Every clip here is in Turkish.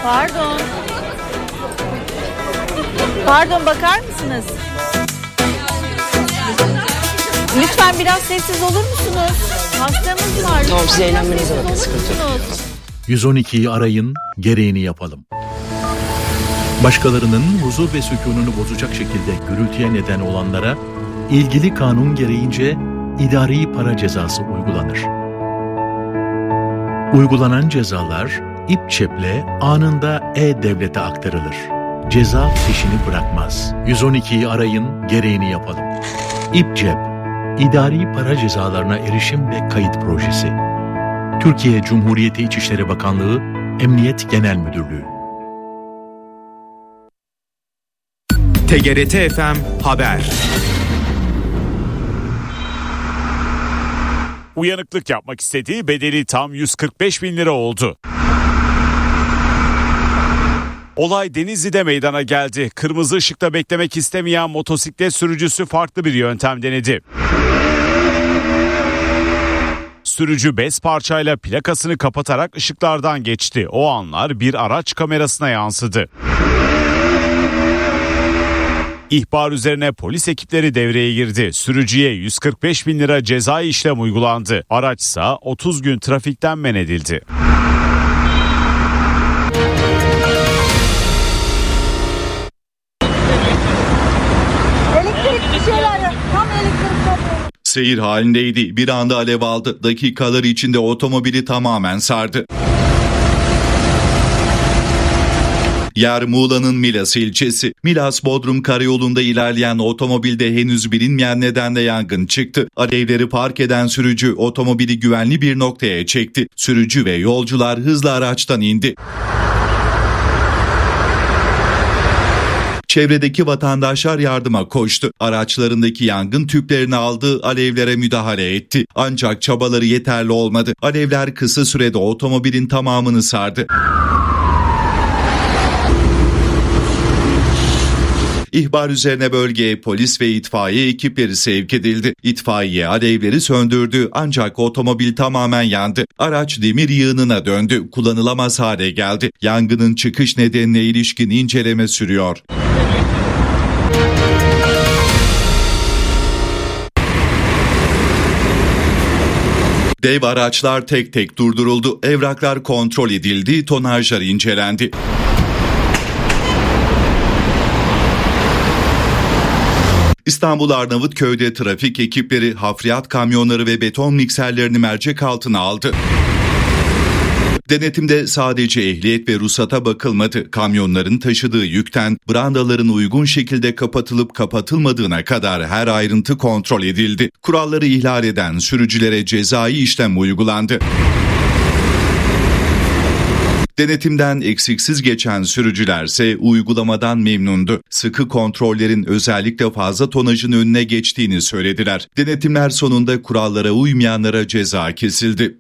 Pardon. Pardon, bakar mısınız? Lütfen biraz sessiz olur musunuz? Hastamız var. Tamam, size eğlenmenize bakın, sıkıntı yok. 112'yi arayın, gereğini yapalım. Başkalarının huzur ve sükununu bozacak şekilde gürültüye neden olanlara ilgili kanun gereğince idari para cezası uygulanır. Uygulanan cezalar İPÇEP'le anında E-Devlet'e aktarılır. Ceza peşini bırakmaz. 112'yi arayın, gereğini yapalım. İPÇEP, İdari Para Cezalarına Erişim ve Kayıt Projesi. Türkiye Cumhuriyeti İçişleri Bakanlığı, Emniyet Genel Müdürlüğü. TGRT FM Haber. Uyanıklık yapmak istediği bedeli tam 145 bin lira oldu. Olay Denizli'de meydana geldi. Kırmızı ışıkta beklemek istemeyen motosiklet sürücüsü farklı bir yöntem denedi. Sürücü bez parçayla plakasını kapatarak ışıklardan geçti. O anlar bir araç kamerasına yansıdı. İhbar üzerine polis ekipleri devreye girdi. Sürücüye 145 bin lira cezai işlem uygulandı. Araçsa 30 gün trafikten men edildi. Seyir halindeydi. Bir anda alev aldı. Dakikalar içinde otomobili tamamen sardı. Yer Muğla'nın Milas ilçesi. Milas-Bodrum karayolunda ilerleyen otomobilde henüz bilinmeyen nedenle yangın çıktı. Alevleri fark eden sürücü otomobili güvenli bir noktaya çekti. Sürücü ve yolcular hızla araçtan indi. Çevredeki vatandaşlar yardıma koştu. Araçlarındaki yangın tüplerini aldı, alevlere müdahale etti. Ancak çabaları yeterli olmadı. Alevler kısa sürede otomobilin tamamını sardı. İhbar üzerine bölgeye polis ve itfaiye ekipleri sevk edildi. İtfaiye alevleri söndürdü ancak otomobil tamamen yandı. Araç demir yığınına döndü, kullanılamaz hale geldi. Yangının çıkış nedenine ilişkin inceleme sürüyor. Dev araçlar tek tek durduruldu, evraklar kontrol edildi, tonajlar incelendi. İstanbul Arnavutköy'de trafik ekipleri hafriyat kamyonları ve beton mikserlerini mercek altına aldı. Denetimde sadece ehliyet ve ruhsata bakılmadı. Kamyonların taşıdığı yükten brandaların uygun şekilde kapatılıp kapatılmadığına kadar her ayrıntı kontrol edildi. Kuralları ihlal eden sürücülere cezai işlem uygulandı. Denetimden eksiksiz geçen sürücülerse uygulamadan memnundu. Sıkı kontrollerin özellikle fazla tonajın önüne geçtiğini söylediler. Denetimler sonunda kurallara uymayanlara ceza kesildi.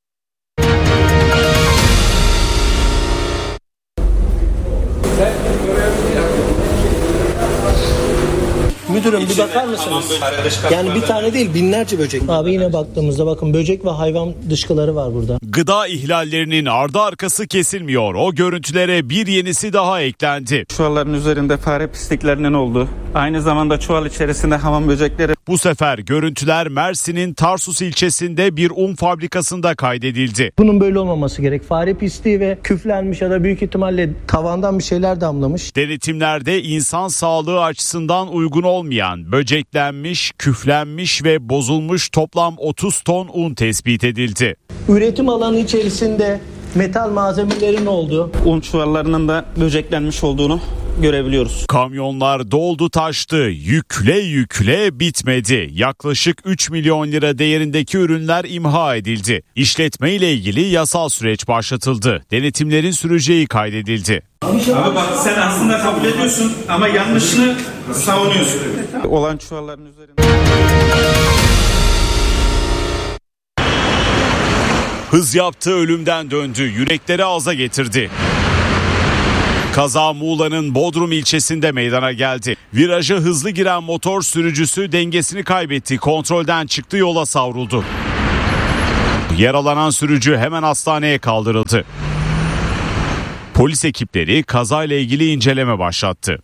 Müdürüm bir bakar mısınız? Yani bir tane değil, binlerce böcek. Abi yine baktığımızda bakın böcek ve hayvan dışkıları var burada. Gıda ihlallerinin ardı arkası kesilmiyor. O görüntülere bir yenisi daha eklendi. Çuvalların üzerinde fare pisliklerinin olduğu, aynı zamanda çuval içerisinde hamam böcekleri. Bu sefer görüntüler Mersin'in Tarsus ilçesinde bir un fabrikasında kaydedildi. Bunun böyle olmaması gerek. Fare pisliği ve küflenmiş ya da büyük ihtimalle tavandan bir şeyler damlamış. Denetimlerde insan sağlığı açısından uygun olmayan, böceklenmiş, küflenmiş ve bozulmuş toplam 30 ton un tespit edildi. Üretim alanı içerisinde metal malzemelerin olduğu, Un çuvallarının da böceklenmiş olduğunu görebiliyoruz. Kamyonlar doldu taştı, yükle bitmedi. Yaklaşık 3 milyon lira değerindeki ürünler imha edildi. İşletme ile ilgili yasal süreç başlatıldı. Denetimlerin süreceği kaydedildi. Abi bak sen aslında kabul ediyorsun ama yanlışını savunuyorsun. Olan çuvalların üzerinde. Hız yaptı, ölümden döndü, yürekleri ağza getirdi. Kaza Muğla'nın Bodrum ilçesinde meydana geldi. Viraja hızlı giren motor sürücüsü dengesini kaybetti. Kontrolden çıktı, yola savruldu. Yaralanan sürücü hemen hastaneye kaldırıldı. Polis ekipleri kazayla ilgili inceleme başlattı.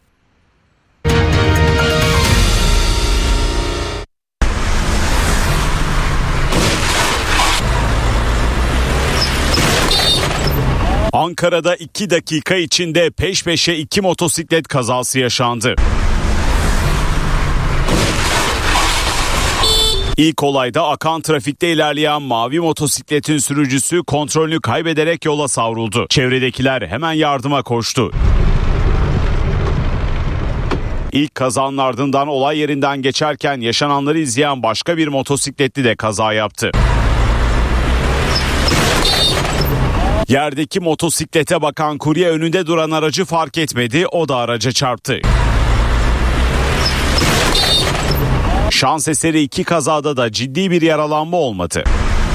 Ankara'da 2 dakika içinde peş peşe 2 motosiklet kazası yaşandı. İlk olayda akan trafikte ilerleyen mavi motosikletin sürücüsü kontrolünü kaybederek yola savruldu. Çevredekiler hemen yardıma koştu. İlk kazanın ardından olay yerinden geçerken yaşananları izleyen başka bir motosikletli de kaza yaptı. Yerdeki motosiklete bakan kurye önünde duran aracı fark etmedi, o da araca çarptı. Şans eseri 2 kazada da ciddi bir yaralanma olmadı.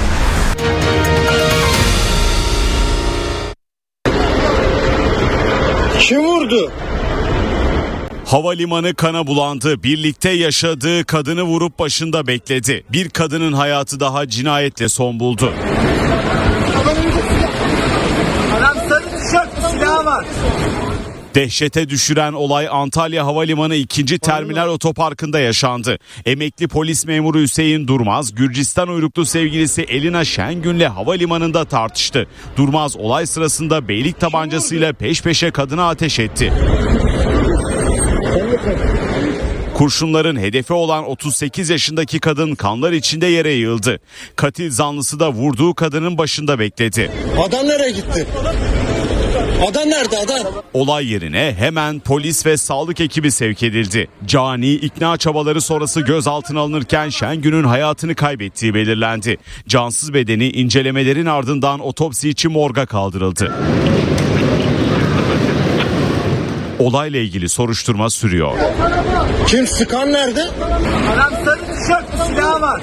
Kim vurdu? Havalimanı kana bulandı. Birlikte yaşadığı kadını vurup başında bekledi. Bir kadının hayatı daha cinayetle son buldu. Adam sarı tişört, silahı var. Dehşete düşüren olay Antalya Havalimanı 2. Terminal Otoparkı'nda yaşandı. Emekli polis memuru Hüseyin Durmaz, Gürcistan uyruklu sevgilisi Elina Şengün'le havalimanında tartıştı. Durmaz olay sırasında beylik tabancasıyla peş peşe kadına ateş etti. Kurşunların hedefi olan 38 yaşındaki kadın kanlar içinde yere yığıldı. Katil zanlısı da vurduğu kadının başında bekledi. Adam nereye gitti? Adam nerede adam? Olay yerine hemen polis ve sağlık ekibi sevk edildi. Cani ikna çabaları sonrası gözaltına alınırken Şengün'ün hayatını kaybettiği belirlendi. Cansız bedeni incelemelerin ardından otopsi için morga kaldırıldı. Olayla ilgili soruşturma sürüyor. Kim, sıkan nerede? Adam sarı tişört, silahı var.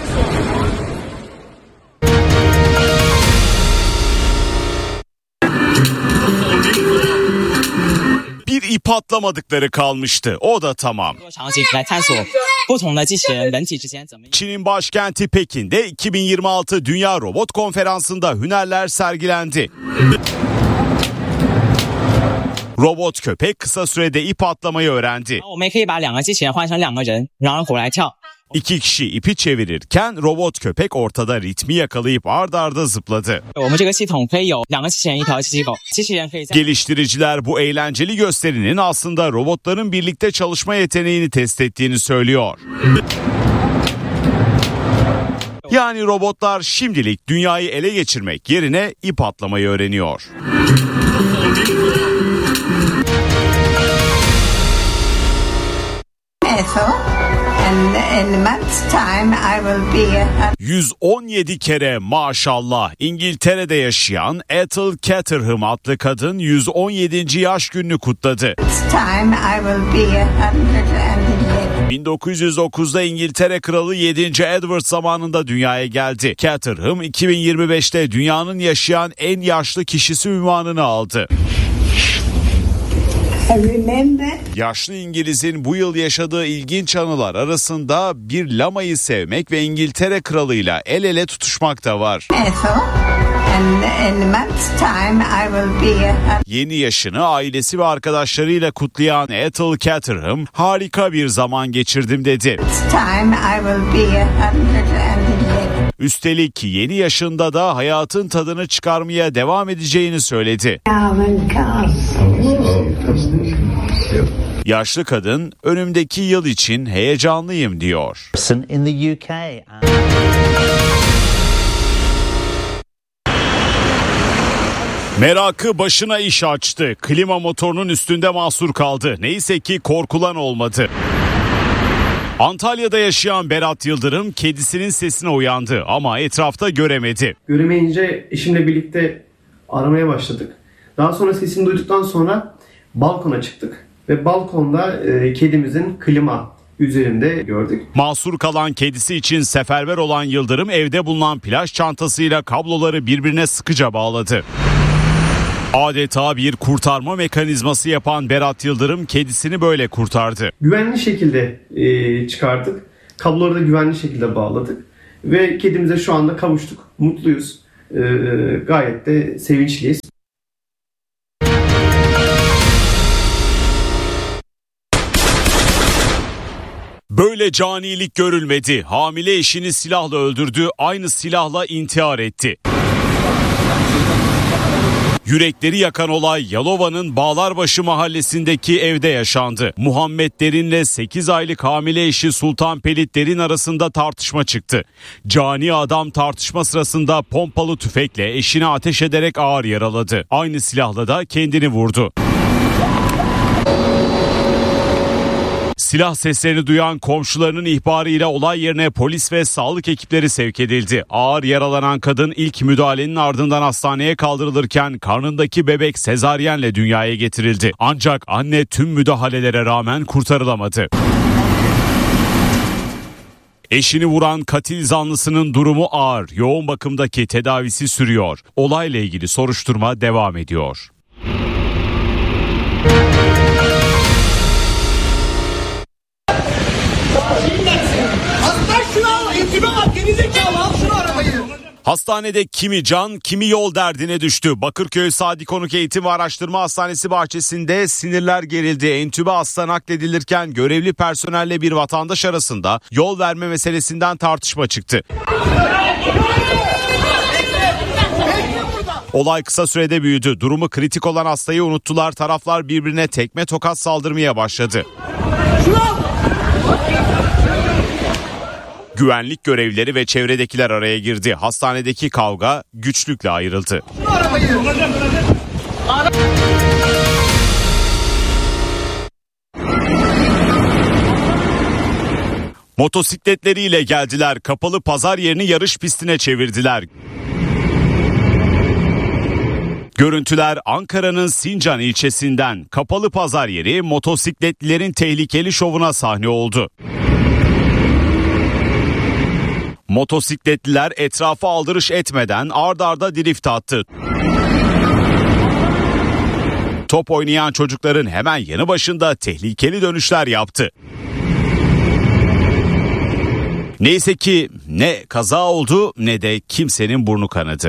Bir ip atlamadıkları kalmıştı. O da tamam. Çin'in başkenti Pekin'de 2026 Dünya Robot Konferansı'nda hünerler sergilendi. Robot köpek kısa sürede ip atlamayı öğrendi. 2 kişi ipi çevirirken robot köpek ortada ritmi yakalayıp arda arda zıpladı. Geliştiriciler bu eğlenceli gösterinin aslında robotların birlikte çalışma yeteneğini test ettiğini söylüyor. Yani robotlar şimdilik dünyayı ele geçirmek yerine ip atlamayı öğreniyor. In a month's time I will be 117 kere maşallah. İngiltere'de yaşayan Ethel Caterham adlı kadın 117. yaş gününü kutladı. 1909'da İngiltere Kralı 7. Edward zamanında dünyaya geldi. Caterham 2025'te dünyanın yaşayan en yaşlı kişisi unvanını aldı. Yaşlı İngiliz'in bu yıl yaşadığı ilginç anılar arasında bir lamayı sevmek ve İngiltere kralıyla el ele tutuşmak da var. Yeni yaşını ailesi ve arkadaşlarıyla kutlayan Ethel Caterham, harika bir zaman geçirdim dedi. Üstelik yeni yaşında da hayatın tadını çıkarmaya devam edeceğini söyledi. Yaşlı kadın önümdeki yıl için heyecanlıyım diyor. Merakı başına iş açtı. Klima motorunun üstünde mahsur kaldı. Neyse ki korkulan olmadı. Antalya'da yaşayan Berat Yıldırım kedisinin sesine uyandı ama etrafta göremedi. Göremeyince eşimle birlikte aramaya başladık. Daha sonra sesini duyduktan sonra balkona çıktık ve balkonda kedimizin klima üzerinde gördük. Mahsur kalan kedisi için seferber olan Yıldırım evde bulunan plaj çantasıyla kabloları birbirine sıkıca bağladı. Adeta bir kurtarma mekanizması yapan Berat Yıldırım kedisini böyle kurtardı. Güvenli şekilde çıkardık. Kabloları da güvenli şekilde bağladık. Ve kedimize şu anda kavuştuk. Mutluyuz. Gayet de sevinçliyiz. Böyle canilik görülmedi. Hamile eşini silahla öldürdü, aynı silahla intihar etti. Yürekleri yakan olay Yalova'nın Bağlarbaşı mahallesindeki evde yaşandı. Muhammed Derin'le 8 aylık hamile eşi Sultan Pelit Derin arasında tartışma çıktı. Cani adam tartışma sırasında pompalı tüfekle eşine ateş ederek ağır yaraladı. Aynı silahla da kendini vurdu. Silah seslerini duyan komşularının ihbarıyla olay yerine polis ve sağlık ekipleri sevk edildi. Ağır yaralanan kadın ilk müdahalenin ardından hastaneye kaldırılırken karnındaki bebek sezaryenle dünyaya getirildi. Ancak anne tüm müdahalelere rağmen kurtarılamadı. Eşini vuran katil zanlısının durumu ağır. Yoğun bakımdaki tedavisi sürüyor. Olayla ilgili soruşturma devam ediyor. Hastanede kimi can, kimi yol derdine düştü. Bakırköy Sadi Konuk Eğitim ve Araştırma Hastanesi bahçesinde sinirler gerildi. Entübe hasta nakledilirken görevli personelle bir vatandaş arasında yol verme meselesinden tartışma çıktı. Olay kısa sürede büyüdü. Durumu kritik olan hastayı unuttular. Taraflar birbirine tekme tokat saldırmaya başladı. Güvenlik görevlileri ve çevredekiler araya girdi. Hastanedeki kavga güçlükle ayrıldı. Motosikletleriyle geldiler. Kapalı pazar yerini yarış pistine çevirdiler. Görüntüler Ankara'nın Sincan ilçesinden. Kapalı pazar yeri motosikletlilerin tehlikeli şovuna sahne oldu. Motosikletliler etrafa aldırış etmeden ard arda drift attı. Top oynayan çocukların hemen yanı başında tehlikeli dönüşler yaptı. Neyse ki ne kaza oldu ne de kimsenin burnu kanadı.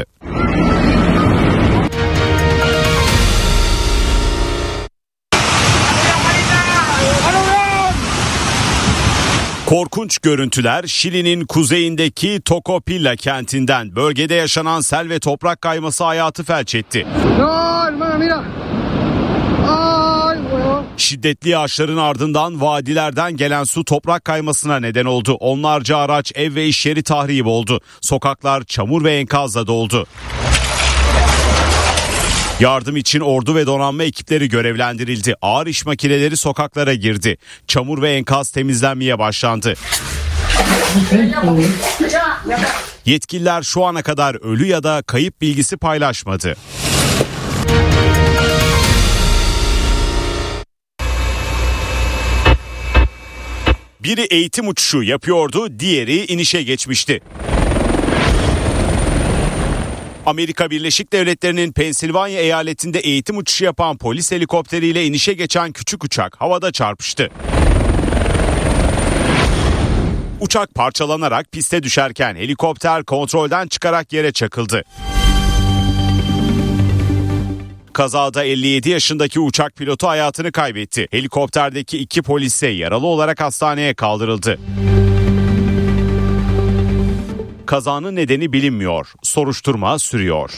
Korkunç görüntüler Şili'nin kuzeyindeki Tocopilla kentinden. Bölgede yaşanan sel ve toprak kayması hayatı felç etti. Şiddetli yağışların ardından vadilerden gelen su toprak kaymasına neden oldu. Onlarca araç, ev ve iş yeri tahrip oldu. Sokaklar çamur ve enkazla doldu. Yardım için ordu ve donanma ekipleri görevlendirildi. Ağır iş makineleri sokaklara girdi. Çamur ve enkaz temizlenmeye başlandı. Yetkililer şu ana kadar ölü ya da kayıp bilgisi paylaşmadı. Biri eğitim uçuşu yapıyordu, diğeri inişe geçmişti. Amerika Birleşik Devletleri'nin Pensilvanya eyaletinde eğitim uçuşu yapan polis helikopteriyle inişe geçen küçük uçak havada çarpıştı. Uçak parçalanarak piste düşerken helikopter kontrolden çıkarak yere çakıldı. Kazada 57 yaşındaki uçak pilotu hayatını kaybetti. Helikopterdeki 2 polis ise yaralı olarak hastaneye kaldırıldı. Kazanın nedeni bilinmiyor. Soruşturma sürüyor.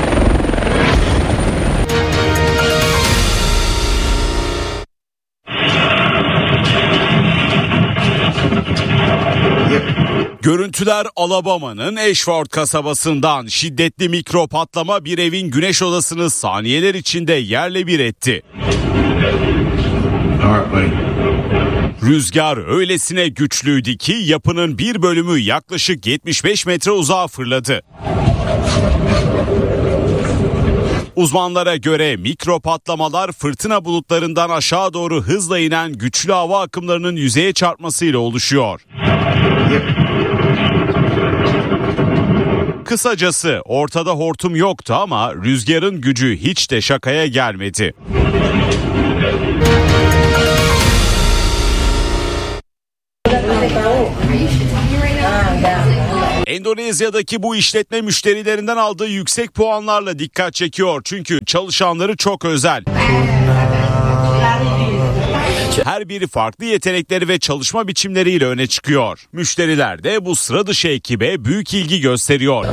Görüntüler Alabama'nın Ashford kasabasından. Şiddetli mikro patlama bir evin güneş odasını saniyeler içinde yerle bir etti. Rüzgar öylesine güçlüydü ki yapının bir bölümü yaklaşık 75 metre uzağa fırladı. Uzmanlara göre mikro patlamalar fırtına bulutlarından aşağı doğru hızla inen güçlü hava akımlarının yüzeye çarpmasıyla oluşuyor. Kısacası ortada hortum yoktu ama rüzgarın gücü hiç de şakaya gelmedi. Endonezya'daki bu işletme müşterilerinden aldığı yüksek puanlarla dikkat çekiyor. Çünkü çalışanları çok özel. Her biri farklı yetenekleri ve çalışma biçimleriyle öne çıkıyor. Müşteriler de bu sıra dışı ekibe büyük ilgi gösteriyor.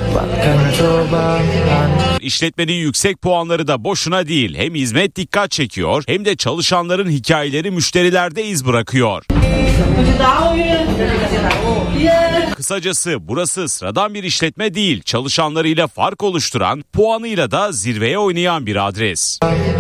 İşletmenin yüksek puanları da boşuna değil. Hem hizmet dikkat çekiyor hem de çalışanların hikayeleri müşterilerde iz bırakıyor. Kısacası burası sıradan bir işletme değil. Çalışanlarıyla fark oluşturan, puanıyla da zirveye oynayan bir adres.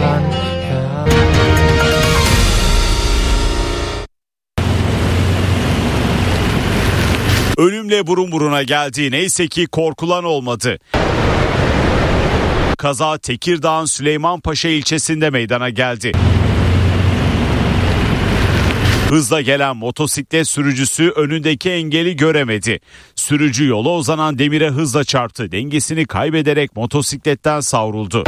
Ölümle burun buruna geldi. Neyse ki korkulan olmadı. Kaza Tekirdağ'ın Süleymanpaşa ilçesinde meydana geldi. Hızla gelen motosiklet sürücüsü önündeki engeli göremedi. Sürücü yola uzanan demire hızla çarptı. Dengesini kaybederek motosikletten savruldu.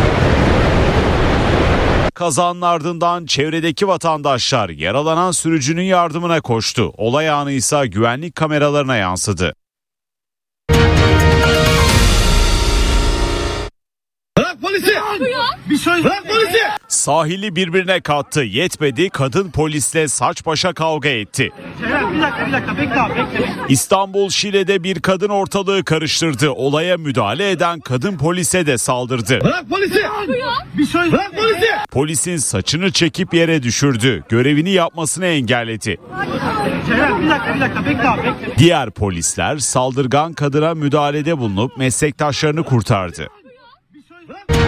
Kazanın ardından çevredeki vatandaşlar yaralanan sürücünün yardımına koştu. Olay anı ise güvenlik kameralarına yansıdı. Bırak polisi! Bırak polisi! Sahili birbirine kattı. Yetmedi, kadın polisle saç başa kavga etti. Bir dakika bekle abi bekle. İstanbul Şile'de bir kadın ortalığı karıştırdı. Olaya müdahale eden kadın polise de saldırdı. Bırak polisi! Bırak polisi! Polisin saçını çekip yere düşürdü. Görevini yapmasını engelledi. Bir dakika bekle abi bekle. Diğer polisler saldırgan kadına müdahalede bulunup meslektaşlarını kurtardı.